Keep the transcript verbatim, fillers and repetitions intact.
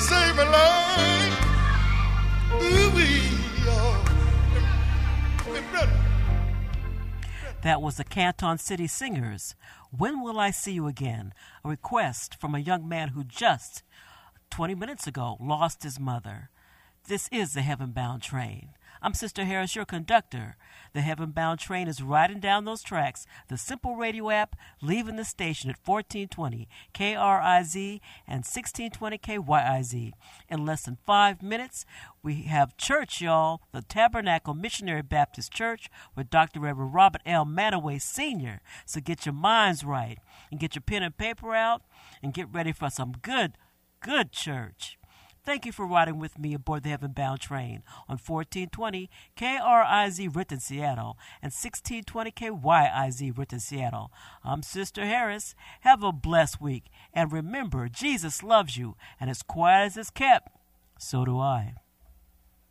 Save my life. Ooh-wee, oh. That was the Canton City Singers. When Will I See You Again? A request from a young man who just, twenty minutes ago, lost his mother. This is the Heaven Bound Train. I'm Sister Harris, your conductor. The Heaven Bound Train is riding down those tracks. The Simple Radio app leaving the station at fourteen twenty K R I Z and sixteen twenty K Y I Z. In less than five minutes, we have church, y'all. The Tabernacle Missionary Baptist Church with Doctor Reverend Robert L. Manaway Senior So get your minds right and get your pen and paper out and get ready for some good, good church. Thank you for riding with me aboard the Heaven Bound Train on fourteen twenty K R I Z Renton, Seattle and sixteen twenty K Y I Z Renton, Seattle. I'm Sister Harris. Have a blessed week. And remember, Jesus loves you, and as quiet as it's kept, so do I.